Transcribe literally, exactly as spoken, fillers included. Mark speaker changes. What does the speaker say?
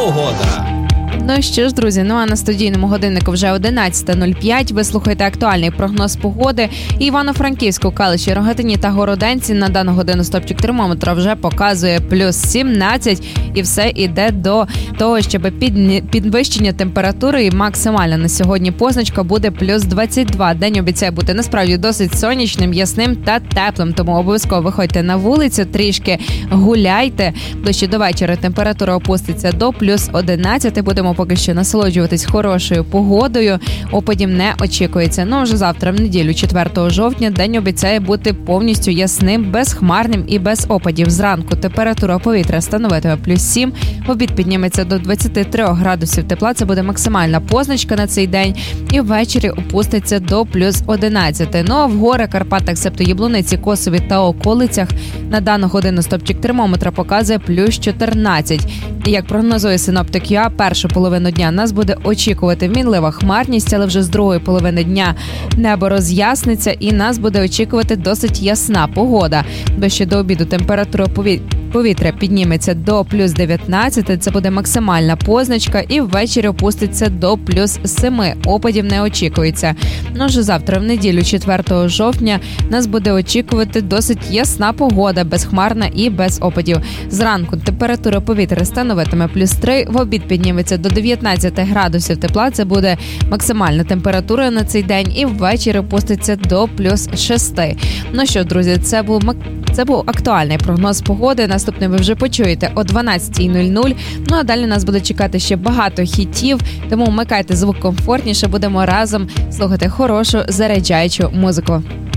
Speaker 1: погода.
Speaker 2: Ну що ж, друзі, ну а на студійному годиннику вже одинадцята нуль п'ять. Ви слухаєте актуальний прогноз погоди. Івано-Франківську, Калиші, Рогатині та Городенці на дану годину стопчик термометра вже показує плюс сімнадцять. І все йде до того, щоб під, підвищення температури і максимальна на сьогодні позначка буде плюс двадцять два. День обіцяє бути насправді досить сонячним, ясним та теплим. Тому обов'язково виходьте на вулицю, трішки гуляйте. Ближче до вечора температура опуститься до плюс одинадцять. Будемо поки що насолоджуватись хорошою погодою. Опадів не очікується. Ну, вже завтра, в неділю, четвертого жовтня, день обіцяє бути повністю ясним, безхмарним і без опадів. Зранку температура повітря становитиме плюс сім. В обід підніметься до двадцять три градусів тепла. Це буде максимальна позначка на цей день. І ввечері опуститься до плюс одинадцять. Ну, а в горах, Карпатах, себто Яблуниці, Косові та околицях на дану годину стопчик термометра показує плюс чотирнадцять. І як прогнозує синоптик ЮА, першу половину дня нас буде очікувати мінлива хмарність, але вже з другої половини дня небо роз'ясниться і нас буде очікувати досить ясна погода. Бо ще до обіду температура повітря підніметься до плюс дев'ятнадцять, це буде максимальна позначка, і ввечері опуститься до плюс сім. Опадів не очікується. Ну вже завтра, в неділю, четвертого жовтня, нас буде очікувати досить ясна погода, безхмарна і без опадів. Зранку температура повітря становитиме плюс три, в обід підніметься до дев'ятнадцять градусів тепла, це буде максимальна температура на цей день, і ввечері опуститься до плюс шість. Ну що, друзі, це був Це був актуальний прогноз погоди. Наступний ви вже почуєте о дванадцятій нуль нуль. Ну а далі нас буде чекати ще багато хітів, тому вмикайте звук комфортніше, будемо разом слухати хорошу заряджаючу музику.